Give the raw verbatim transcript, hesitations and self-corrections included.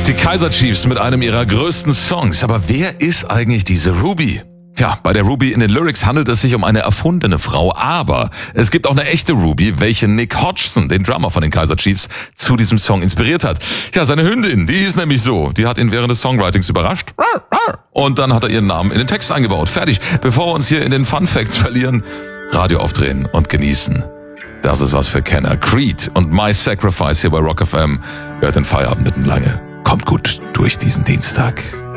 Die Kaiser Chiefs mit einem ihrer größten Songs. Aber wer ist eigentlich diese Ruby? Tja, bei der Ruby in den Lyrics handelt es sich um eine erfundene Frau, aber es gibt auch eine echte Ruby, welche Nick Hodgson, den Drummer von den Kaiser Chiefs, zu diesem Song inspiriert hat. Ja, seine Hündin, die hieß nämlich so, die hat ihn während des Songwritings überrascht und dann hat er ihren Namen in den Text eingebaut. Fertig. Bevor wir uns hier in den Fun Facts verlieren, Radio aufdrehen und genießen. Das ist was für Kenner. Creed und My Sacrifice hier bei Rock F M. Hört den Feierabend mitten lange. Kommt gut durch diesen Dienstag.